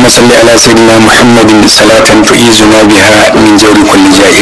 صل على سيدنا محمد صلاة تعيذنا بها من جور كل جائر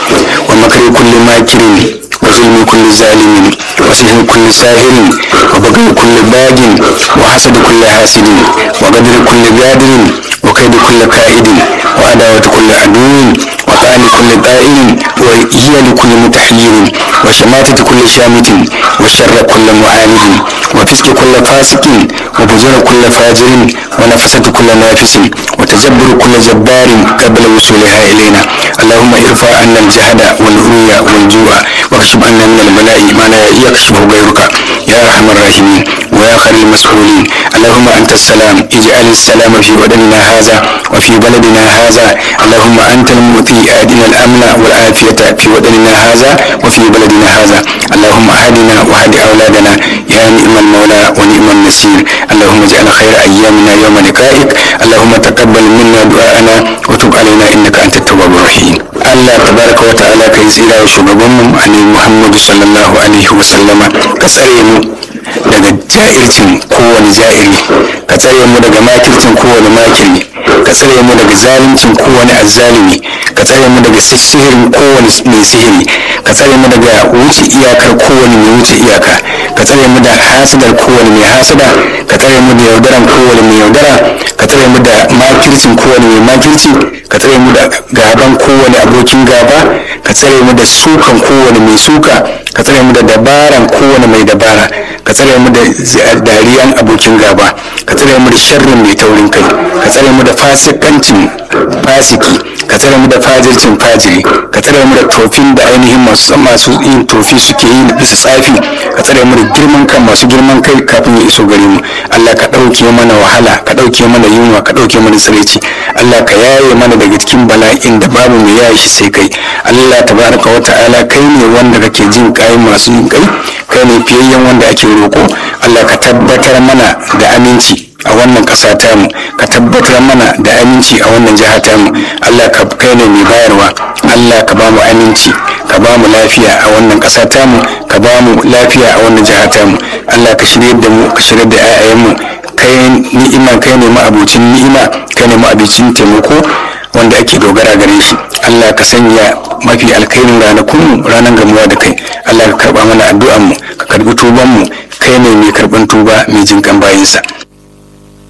ومكر كل ماكر وظلم كل ظالم وسحر كل ساهر وبغي كل باغ وحسد كل حاسد وقدر كل قادر وكيد كل كائد وعداوة كل عدو وطعن كل طائل وهي لكل متحير وشماتة كل شامت وشر كل معاند وفسق كل فاسق وفجر كل فاجر ونفسة كل نافس وتجبر كل جبار قبل وصولها إلينا. اللهم ارفع عنا الجهد والعري والجوع واكشف عنا من البلاء ما لا يكشفه غيرك يا أرحم الراحمين ويا خير المسؤولين. اللهم أنت السلام اجعل السلام في وطننا هذا وفي بلدنا هذا. اللهم أنت المؤتي أهدنا الأمن والعافية في وطننا هذا وفي بلدنا هذا. اللهم أهدنا وأهد أولادنا يا نعم المولى ونعم النصير. اللهم اجعل خير أيامنا يوم لقائك. اللهم تقبل منا دعاءنا وتب علينا إنك أنت التواب الرحيم. Allah tabaraka wa ta'ala kai tsira wa shugabanmu annabi Muhammadu sallallahu alaihi wa sallama ka tsare mu daga ja'ircin kowane ja'iri, ka tsare mu daga makircin kowane makiri, ka tsare mu daga zaluncin kowane azzalimi, ka tsare mu daga sihirin kowane mai sihiri, ka tsare mu daga wuce iyakar kowane mai wuce iyaka, ka tsare mu da hasadar kowane mai hasada, ka tsare mu da yaudaran kowane mai yaudara, ka tsare mu da makircin kowane mai makirci, ka tsare mu da gaban kowane abokin gaba, ka tsare mu da sukan kowane mai suka, ka tsare mu da dabaran kowane mai dabara, ka tsare mu da dariyan abokin gaba, ka tsare mu da sharrin mai taurin kai, ka tsare mu da fasikancin fasiki, ka tsare mu da fajircin fajiri, ka tsare mu da tofin da ainihin masu yin tofi suke yi bisa tsafi, ka tsare mu da girman kan masu girman kai kafin ya iso gare mu. Allah ka ɗauke mana wahala, ka ɗauke mana yunwa, ka ɗauke mana tsiraici. Allah ka yaye mana daga cikin bala'in da babu mai yaye shi sai kai. Allah tabaraka wa ta'ala kai ne wanda kake jin kai masu yin kai ne fiyayyen wanda ake roko. Allah ka tabbatar mana da aminci a wannan ƙasa tamu, ka tabbatar mana da aminci a wannan jiha tamu. Allah ka kai ne mai bayarwa. Allah ka ba mu aminci, ka ba mu lafiya a wannan ƙasa tamu, ka ba mu lafiya a wannan jiha tamu. Allah ka shirye da mu, ka shirye da 'ya'yanmu. Kai ni'ima, kai ne ma'abucin ni'ima, kai ne ma'abucin taimako wanda ake dogara gare shi. Allah ka sanya mafi alkhairin ranakun ranar gamuwa da kai. Allah ka karba mana addu'an mu, ka karbi tuban mu, kai ne mai karban tuba mai jinkan bayinsa.